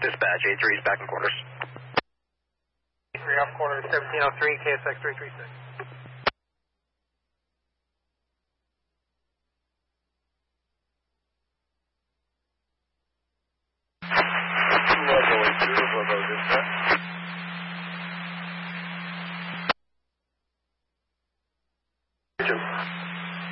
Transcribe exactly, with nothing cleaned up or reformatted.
Dispatch, A three is back in quarters. A three off quarters, seventeen oh three, K S X three three six.